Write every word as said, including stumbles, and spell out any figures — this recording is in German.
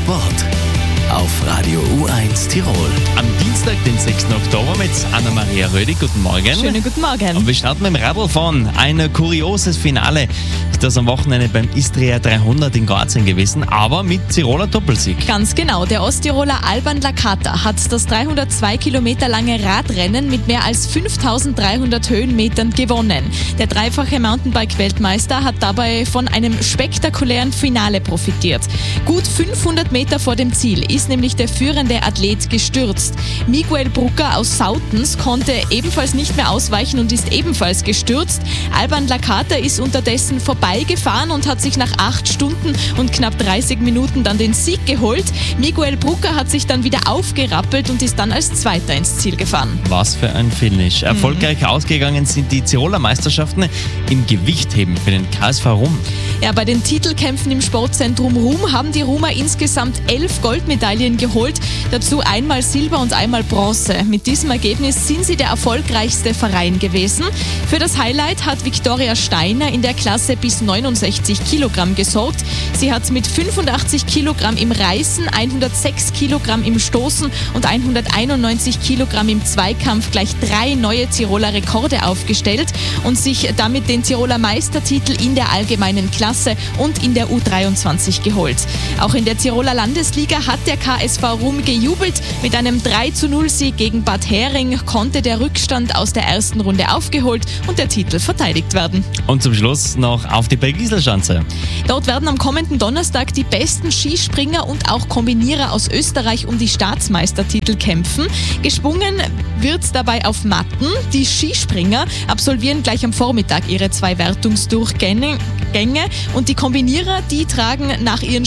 Sport auf Radio U eins Tirol. Am Dienstag, den sechsten Oktober mit Anna-Maria Rödig. Guten Morgen. Schönen guten Morgen. Und wir starten mit dem Radlfahren. Ein kurioses Finale. Das am Wochenende beim Istria dreihundert in Kroatien gewesen, aber mit Tiroler Doppelsieg. Ganz genau. Der Osttiroler Alban Lakata hat das dreihundertzwei Kilometer lange Radrennen mit mehr als fünftausenddreihundert Höhenmetern gewonnen. Der dreifache Mountainbike-Weltmeister hat dabei von einem spektakulären Finale profitiert. Gut fünfhundert Meter vor dem Ziel ist nämlich der führende Athlet gestürzt. Miguel Brucker aus Sautens konnte ebenfalls nicht mehr ausweichen und ist ebenfalls gestürzt. Alban Lakata ist unterdessen vorbeigefahren und hat sich nach acht Stunden und knapp dreißig Minuten dann den Sieg geholt. Miguel Brucker hat sich dann wieder aufgerappelt und ist dann als Zweiter ins Ziel gefahren. Was für ein Finish. Mhm. Erfolgreich ausgegangen sind die Tiroler Meisterschaften im Gewichtheben für den K S V Rum. Ja, bei den Titelkämpfen im Sportzentrum Rum haben die Rumer insgesamt elf Goldmedaillen geholt, dazu einmal Silber und einmal Bronze. Mit diesem Ergebnis sind sie der erfolgreichste Verein gewesen. Für das Highlight hat Viktoria Steiner in der Klasse bis neunundsechzig Kilogramm gesorgt. Sie hat mit fünfundachtzig Kilogramm im Reißen, hundertsechs Kilogramm im Stoßen und hunderteinundneunzig Kilogramm im Zweikampf gleich drei neue Tiroler Rekorde aufgestellt und sich damit den Tiroler Meistertitel in der allgemeinen Klasse und in der U dreiundzwanzig geholt. Auch in der Tiroler Landesliga hat der K S V Rum gejubelt. Mit einem drei zu null Sieg gegen Bad Hering konnte der Rückstand aus der ersten Runde aufgeholt und der Titel verteidigt werden. Und zum Schluss noch auf die Bergisel-Schanze. Dort werden am kommenden Donnerstag die besten Skispringer und auch Kombinierer aus Österreich um die Staatsmeistertitel kämpfen. Geschwungen wird dabei auf Matten. Die Skispringer absolvieren gleich am Vormittag ihre zwei Wertungsdurchgänge und die Kombinierer, die tragen nach ihren